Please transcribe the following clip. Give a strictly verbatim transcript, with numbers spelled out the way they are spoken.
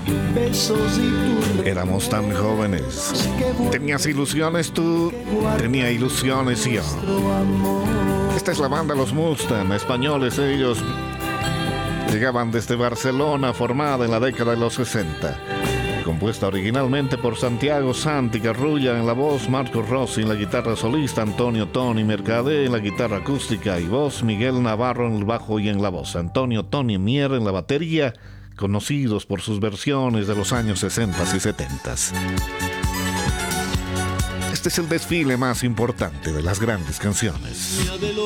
besos y tu... Éramos tan jóvenes. Tenías ilusiones tú, tenía ilusiones yo. Esta es la banda Los Mustang, españoles ellos. Llegaban desde Barcelona, formada en la década de los sesenta. Compuesta originalmente por Santiago Santi Garrulla en la voz, Marco Rossi en la guitarra solista, Antonio Toni Mercadé en la guitarra acústica y voz, Miguel Navarro en el bajo y en la voz, Antonio Toni Mier en la batería, conocidos por sus versiones de los años sesenta y setenta. Este es el desfile más importante de las grandes canciones.